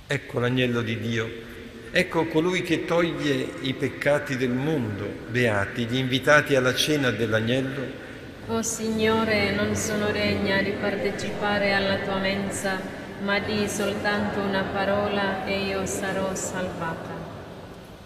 Ecco l'agnello di Dio, ecco colui che toglie i peccati del mondo. Beati gli invitati alla cena dell'agnello. O Signore, non sono degna di partecipare alla tua mensa, ma di soltanto una parola e io sarò salvata.